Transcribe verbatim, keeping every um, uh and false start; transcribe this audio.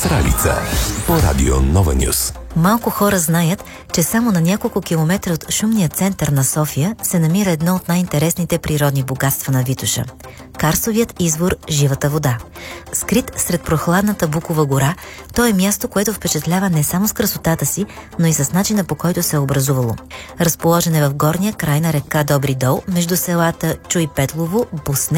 Сралица по радио Нова Нюс. Малко хора знаят, че само на няколко километра от шумния център на София се намира едно от най-интересните природни богатства на Витоша – карстовият извор Живата вода. Скрит сред прохладната Букова гора, то е място, което впечатлява не само с красотата си, но и с начина, по който се е образувало. Разположен е в горния край на река Добри дол, между селата Чуй Петлово, Бусне